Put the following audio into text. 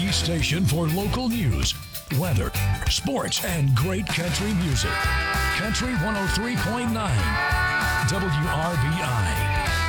the station for local news, weather, sports, and great country music. Country 103.9 WRBI.